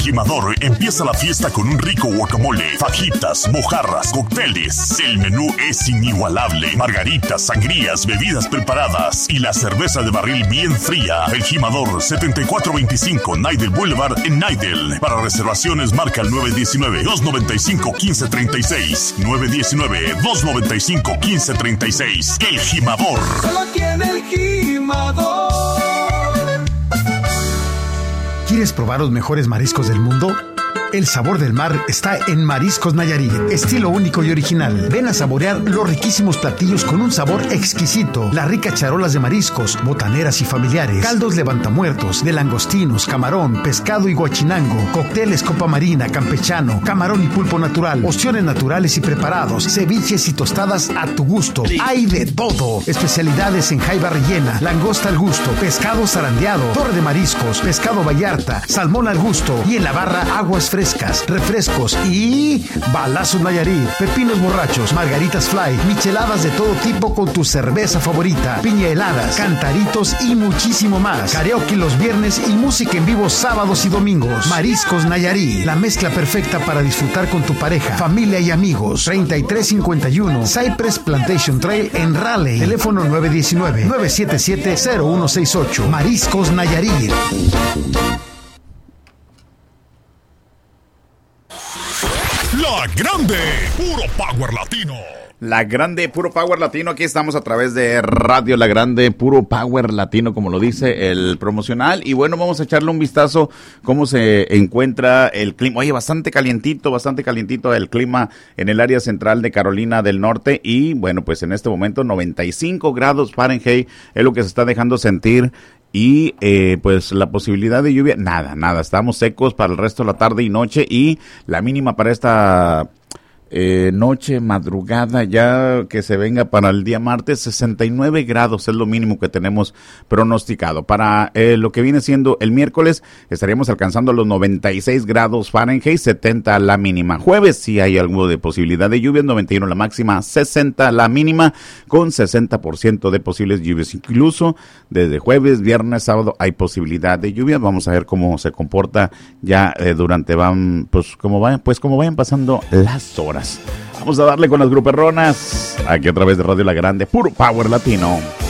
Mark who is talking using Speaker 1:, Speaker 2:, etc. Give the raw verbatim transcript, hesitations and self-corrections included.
Speaker 1: Jimador empieza la fiesta con un rico guacamole, fajitas, mojarras, cócteles. El menú es inigualable. Margaritas, sangrías, bebidas preparadas y la cerveza de barril bien fría. El Jimador, setenta y cuatro veinticinco Naidel Boulevard en Naidel. Para reservaciones marca el nueve uno nueve, dos nueve cinco, uno cinco tres seis. nueve uno nueve, dos nueve cinco, uno cinco tres seis. El Jimador.
Speaker 2: Solo tiene el Jimador.
Speaker 3: ¿Quieres probar los mejores mariscos del mundo? El sabor del mar está en Mariscos Nayarit, estilo único y original. Ven a saborear los riquísimos platillos con un sabor exquisito. Las ricas charolas de mariscos, botaneras y familiares, caldos levantamuertos, de langostinos, camarón, pescado y guachinango, cócteles copa marina, campechano, camarón y pulpo natural, opciones naturales y preparados, ceviches y tostadas a tu gusto. Hay de todo. Especialidades en jaiba rellena, langosta al gusto, pescado zarandeado, torre de mariscos, pescado vallarta, salmón al gusto y en la barra aguas frescas, refrescos y balazos Nayarit, pepinos borrachos, margaritas fly, micheladas de todo tipo con tu cerveza favorita, piña heladas, cantaritos y muchísimo más. Karaoke los viernes y música en vivo sábados y domingos. Mariscos Nayarit, la mezcla perfecta para disfrutar con tu pareja, familia y amigos. treinta y tres cincuenta y uno Cypress Plantation Trail en Raleigh. Teléfono nueve uno nueve, nueve siete siete, cero uno seis ocho. Mariscos Nayarit.
Speaker 1: La Grande, puro Power Latino.
Speaker 4: La Grande, puro Power Latino. Aquí estamos a través de Radio La Grande, puro Power Latino, como lo dice el promocional. Y bueno, vamos a echarle un vistazo cómo se encuentra el clima. Oye, bastante calientito, bastante calientito el clima en el área central de Carolina del Norte. Y bueno, pues en este momento noventa y cinco grados Fahrenheit es lo que se está dejando sentir. Y eh, pues la posibilidad de lluvia, nada, nada, estamos secos para el resto de la tarde y noche, y la mínima para esta eh, noche, madrugada, ya que se venga para el día martes, sesenta y nueve grados es lo mínimo que tenemos pronosticado. Para eh, lo que viene siendo el miércoles, estaríamos alcanzando los noventa y seis grados Fahrenheit, setenta la mínima. Jueves sí hay algo de posibilidad de lluvias, noventa y uno la máxima, sesenta la mínima, con sesenta por ciento de posibles lluvias. Incluso desde jueves, viernes, sábado hay posibilidad de lluvias. Vamos a ver cómo se comporta ya eh, durante van, pues como vayan, pues como vayan pasando las horas. Vamos a darle con las gruperronas aquí a través de Radio La Grande, puro Power Latino.